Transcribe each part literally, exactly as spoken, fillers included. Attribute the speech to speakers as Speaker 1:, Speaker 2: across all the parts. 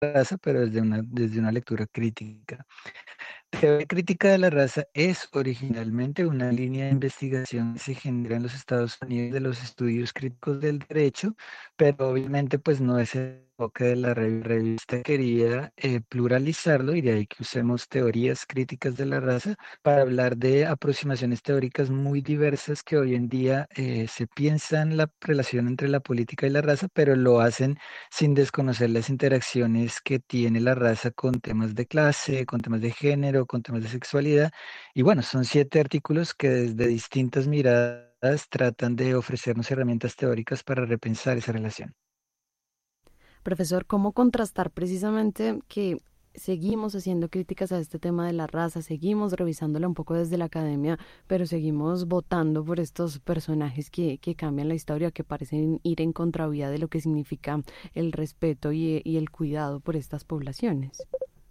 Speaker 1: raza, pero desde una, desde una lectura crítica. Teoría crítica de la raza es originalmente una línea de investigación que se genera en los Estados Unidos de los estudios críticos del derecho, pero obviamente pues no es el enfoque de la revi- revista. Quería eh, pluralizarlo y de ahí que usemos teorías críticas de la raza para hablar de aproximaciones teóricas muy diversas que hoy en día eh, se piensan la relación entre la política y la raza, pero lo hacen sin desconocer las interacciones que tiene la raza con temas de clase, con temas de género, con temas de sexualidad. Y bueno, son siete artículos que desde distintas miradas tratan de ofrecernos herramientas teóricas para repensar esa relación.
Speaker 2: Profesor, ¿cómo contrastar precisamente que seguimos haciendo críticas a este tema de la raza, seguimos revisándolo un poco desde la academia, pero seguimos votando por estos personajes que, que cambian la historia, que parecen ir en contravía de lo que significa el respeto y, y el cuidado por estas poblaciones?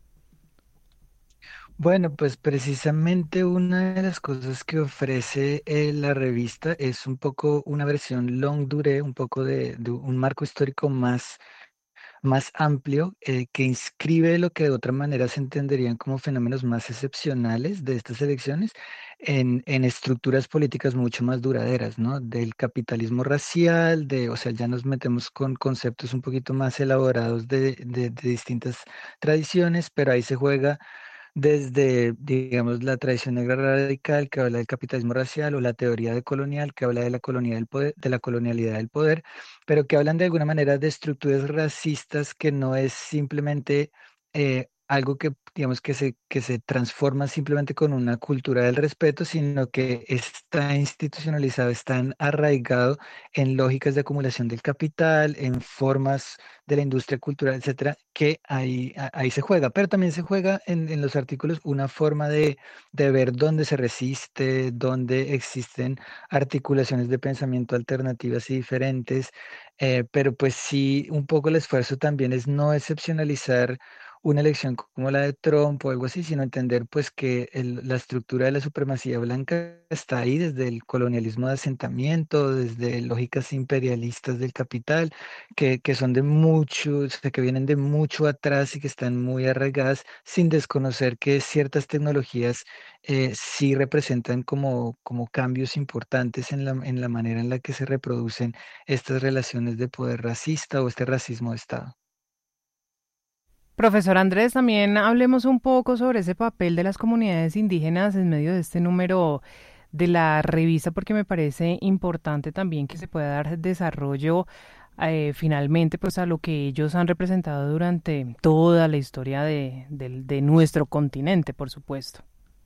Speaker 1: Bueno, pues precisamente una de las cosas que ofrece eh, la revista es un poco una versión long durée, un poco de, de un marco histórico más más amplio eh, que inscribe lo que de otra manera se entenderían como fenómenos más excepcionales de estas elecciones en, en estructuras políticas mucho más duraderas, ¿no? Del capitalismo racial, de, o sea, ya nos metemos con conceptos un poquito más elaborados de, de de distintas tradiciones, pero ahí se juega desde, digamos, la tradición negra radical que habla del capitalismo racial o la teoría de colonial que habla de la colonia del poder, de la colonialidad del poder, pero que hablan de alguna manera de estructuras racistas que no es simplemente eh, algo que, digamos, que se, que se transforma simplemente con una cultura del respeto, sino que está institucionalizado, está arraigado en lógicas de acumulación del capital, en formas de la industria cultural, etcétera, que ahí, a- ahí se juega. Pero también se juega en, en los artículos una forma de, de ver dónde se resiste, dónde existen articulaciones de pensamiento alternativas y diferentes. Eh, pero pues sí, un poco el esfuerzo también es no excepcionalizar una elección como la de Trump o algo así, sino entender pues que el- la estructura de la supremacía blanca está ahí desde el colonialismo de asentamiento, desde lógicas imperialistas del capital que, que son de mucho, o sea, que vienen de mucho atrás y que están muy arraigadas, sin desconocer que ciertas tecnologías eh, sí representan como, como cambios importantes en la, en la manera en la que se reproducen estas relaciones de poder racista o este racismo de Estado.
Speaker 3: Profesor Andrés, también hablemos un poco sobre ese papel de las comunidades indígenas en medio de este número de la revista, porque me parece importante también que se pueda dar desarrollo eh, finalmente pues a lo que ellos han representado durante toda la historia de, del- de nuestro continente, por supuesto.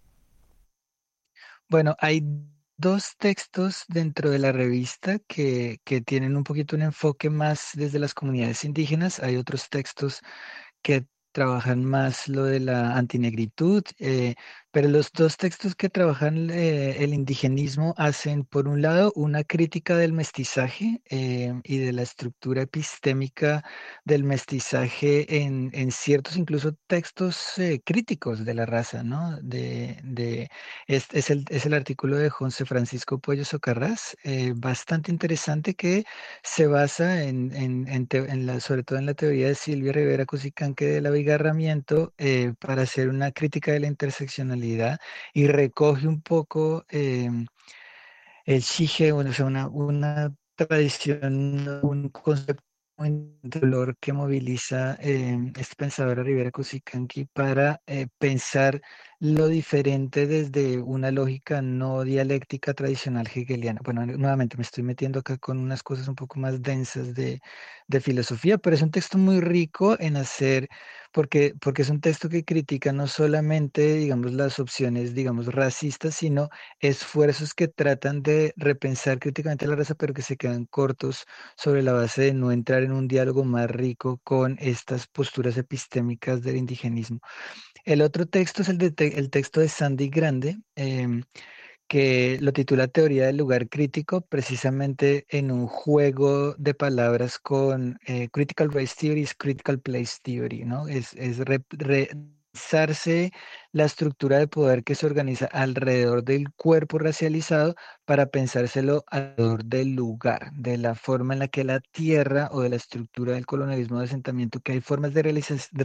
Speaker 1: Bueno, hay dos textos dentro de la revista que, que tienen un poquito un enfoque más desde las comunidades indígenas. Hay otros textos que trabajan más lo de la antinegritud, eh, pero los dos textos que trabajan eh, el indigenismo hacen, por un lado, una crítica del mestizaje eh, y de la estructura epistémica del mestizaje en, en ciertos, incluso textos eh, críticos de la raza, ¿no? De, de, es, es el, es el artículo de José Francisco Puello Socarrás, eh, bastante interesante que se basa en, en, en teo- en la, sobre todo en la teoría de Silvia Rivera Cusicanque del abigarramiento eh, para hacer una crítica de la interseccionalidad y recoge un poco em, el Shige, bueno, o sea, una, una tradición, un concepto de dolor que moviliza eh, este pensador Rivera Cusicanqui para eh, pensar lo diferente desde una lógica no dialéctica tradicional hegeliana. Bueno, nuevamente me estoy metiendo acá con unas cosas un poco más densas de, de filosofía, pero es un texto muy rico en hacer, porque, porque es un texto que critica no solamente, digamos, las opciones, digamos, racistas, sino esfuerzos que tratan de repensar críticamente la raza, pero que se quedan cortos sobre la base de no entrar en un diálogo más rico con estas posturas epistémicas del indigenismo. El otro texto es el, de te- el texto de Sandy Grande, em, que lo titula Teoría del lugar crítico, precisamente en un juego de palabras con eh, Critical Race Theory, es Critical Place Theory, ¿no? Es, es pensarse la estructura de poder que se organiza alrededor del cuerpo racializado para pensárselo alrededor del lugar, de la forma en la que la tierra o de la estructura del colonialismo de asentamiento, que hay formas de realización